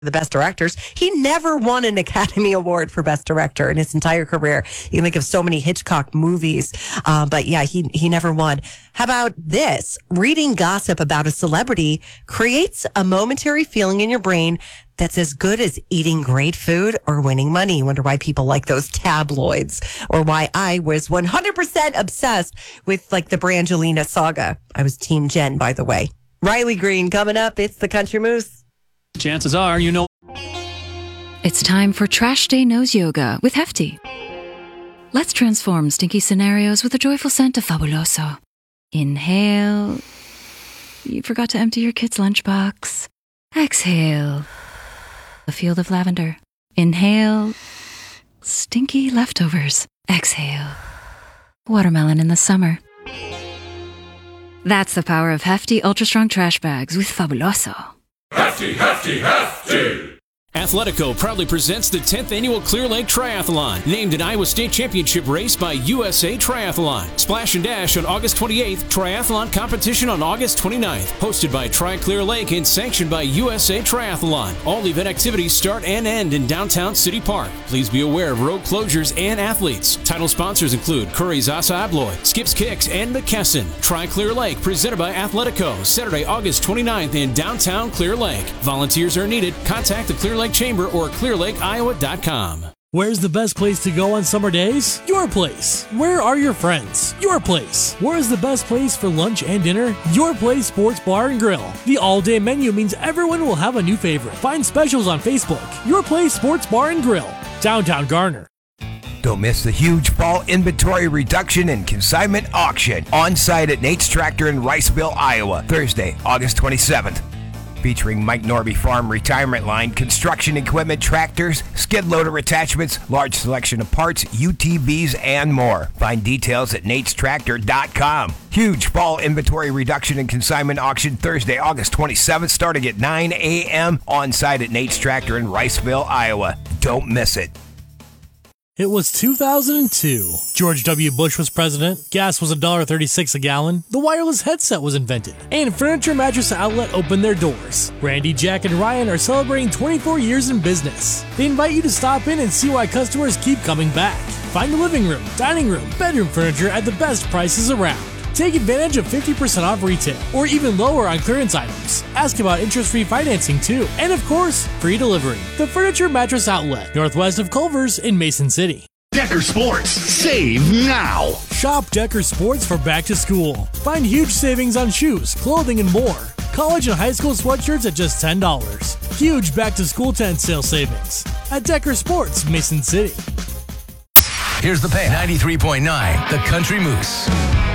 the best directors. He never won an Academy Award for Best Director in his entire career. You can think of so many Hitchcock movies, but yeah, he never won. How about this? Reading gossip about a celebrity creates a momentary feeling in your brain that's as good as eating great food or winning money. You wonder why people like those tabloids, or why I was 100% obsessed with like the Brangelina saga. I was Team Jen, by the way. Riley Green coming up. It's the Country Moose. Chances are, you know. It's time for Trash Day Nose Yoga with Hefty. Let's transform stinky scenarios with a joyful scent of Fabuloso. Inhale. You forgot to empty your kid's lunchbox. Exhale. A field of lavender. Inhale. Stinky leftovers. Exhale. Watermelon in the summer. That's the power of Hefty Ultra Strong Trash Bags with Fabuloso. Hefty, hefty, hefty! Athletico proudly presents the 10th annual Clear Lake Triathlon, named an Iowa State Championship race by USA Triathlon. Splash and Dash on August 28th, Triathlon competition on August 29th. Hosted by Tri-Clear Lake and sanctioned by USA Triathlon. All event activities start and end in downtown City Park. Please be aware of road closures and athletes. Title sponsors include Curry's Asa Abloy, Skips Kicks, and McKesson. Tri-Clear Lake, presented by Athletico, Saturday, August 29th in downtown Clear Lake. Volunteers are needed. Contact the Clear Lake Chamber or clearlakeiowa.com. Where's the best place to go on summer days? Your place. Where are your friends? Your place. Where is the best place for lunch and dinner? Your Place Sports Bar and Grill. The all-day menu means everyone will have a new favorite. Find specials on Facebook. Your Place Sports Bar and Grill. Downtown Garner. Don't miss the huge fall inventory reduction and consignment auction on site at Nate's Tractor in Riceville, Iowa, Thursday, August 27th. Featuring Mike Norby Farm Retirement Line, construction equipment, tractors, skid loader attachments, large selection of parts, UTVs, and more. Find details at natestractor.com. Huge fall inventory reduction and consignment auction Thursday, August 27th, starting at 9 a.m. on site at Nate's Tractor in Riceville, Iowa. Don't miss it. It was 2002. George W. Bush was president, gas was $1.36 a gallon, the wireless headset was invented, and Furniture Mattress Outlet opened their doors. Randy, Jack, and Ryan are celebrating 24 years in business. They invite you to stop in and see why customers keep coming back. Find the living room, dining room, bedroom furniture at the best prices around. Take advantage of 50% off retail, or even lower on clearance items. Ask about interest-free financing too. And of course, free delivery. The Furniture Mattress Outlet, northwest of Culver's in Mason City. Decker Sports, save now! Shop Decker Sports for back to school. Find huge savings on shoes, clothing, and more. College and high school sweatshirts at just $10. Huge back to school tent sale savings at Decker Sports, Mason City. Here's the pay. 93.9, the Country Moose.